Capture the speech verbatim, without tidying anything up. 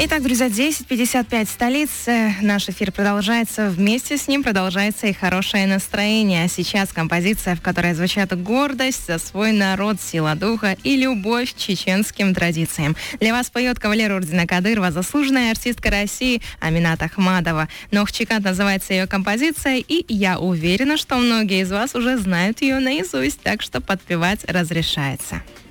Итак, друзья, десять пятьдесят пять столица. Наш эфир продолжается. Вместе с ним продолжается и хорошее настроение. А сейчас композиция, в которой звучат гордость за свой народ, сила духа и любовь к чеченским традициям. Для вас поет кавалер ордена Кадырова, заслуженная артистка России Аминат Ахмадова. Нохчикат называется ее композиция, и я уверена, что многие из вас уже знают ее наизусть, так что подпевать разрешается.